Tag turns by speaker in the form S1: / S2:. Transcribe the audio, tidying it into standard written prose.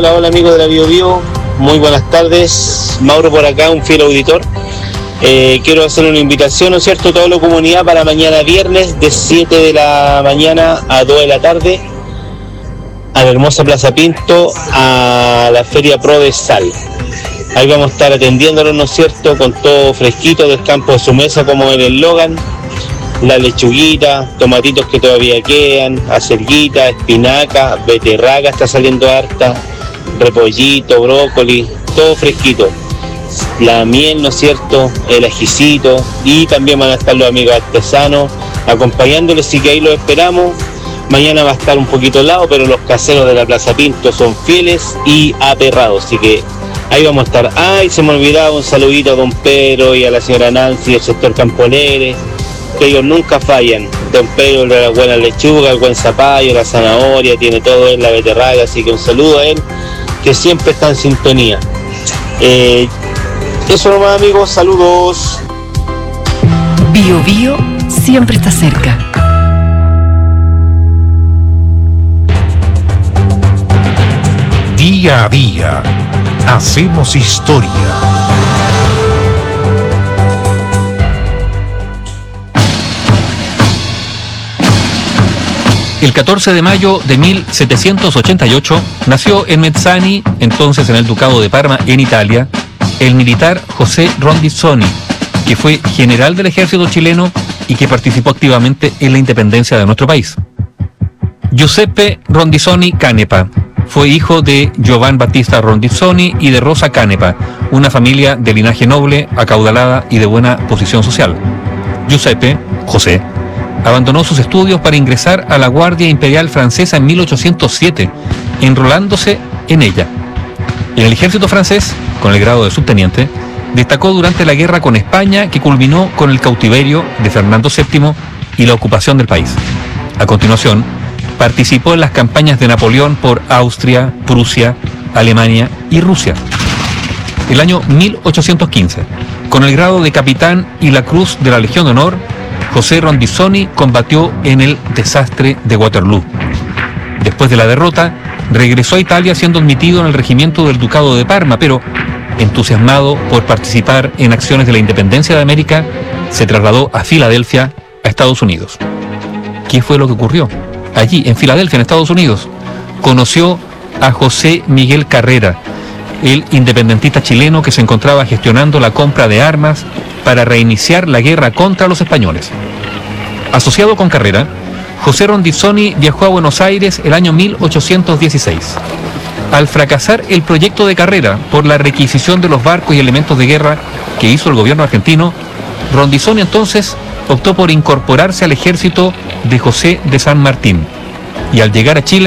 S1: hola amigos de la Bio Bio, muy buenas tardes. Mauro por acá, un fiel auditor. Quiero hacer una invitación, ¿no es cierto?, a toda la comunidad para mañana viernes de 7 de la mañana a 2 de la tarde a la hermosa Plaza Pinto, a la Feria Pro de Sal. Ahí vamos a estar atendiéndolos, ¿no es cierto?, con todo fresquito del campo de su mesa, como en el Logan, la lechuguita, tomatitos que todavía quedan, acelguita, espinaca, beterraga está saliendo harta, repollito, brócoli, todo fresquito. La miel, ¿no es cierto?, el ajicito, y también van a estar los amigos artesanos acompañándoles, así que ahí los esperamos. Mañana va a estar un poquito helado, pero los caseros de la Plaza Pinto son fieles y aperrados, así que ahí vamos a estar. Ay, se me olvidaba un saludito a don Pedro y a la señora Nancy del sector Campo Alegre, que ellos nunca fallan. Don Pedro, la buena lechuga, el buen zapallo, la zanahoria, tiene todo en la beterraga, así que un saludo a él, que siempre está en sintonía. Eso nomás, amigos, saludos.
S2: Bio Bio siempre está cerca.
S3: Día a día, hacemos historia.
S4: El 14 de mayo de 1788 nació en Mezzani, entonces en el Ducado de Parma, en Italia, el militar José Rondizoni, que fue general del ejército chileno y que participó activamente en la independencia de nuestro país. Giuseppe Rondizoni Canepa fue hijo de Giovan Battista Rondizoni y de Rosa Canepa, una familia de linaje noble, acaudalada y de buena posición social. Giuseppe, José, abandonó sus estudios para ingresar a la Guardia Imperial Francesa en 1807, enrolándose en ella. En el ejército francés, con el grado de subteniente, destacó durante la guerra con España, que culminó con el cautiverio de Fernando VII y la ocupación del país. A continuación, participó en las campañas de Napoleón por Austria, Prusia, Alemania y Rusia. El año 1815, con el grado de capitán y la Cruz de la Legión de Honor, José Rondizoni combatió en el desastre de Waterloo. Después de la derrota, regresó a Italia siendo admitido en el regimiento del Ducado de Parma, pero entusiasmado por participar en acciones de la independencia de América, se trasladó a Filadelfia, a Estados Unidos. ¿Qué fue lo que ocurrió? Allí, en Filadelfia, en Estados Unidos, conoció a José Miguel Carrera, el independentista chileno que se encontraba gestionando la compra de armas para reiniciar la guerra contra los españoles. Asociado con Carrera, José Rondizoni viajó a Buenos Aires el año 1816. Al fracasar el proyecto de Carrera por la requisición de los barcos y elementos de guerra que hizo el gobierno argentino, Rondizoni entonces optó por incorporarse al ejército de José de San Martín, y al llegar a Chile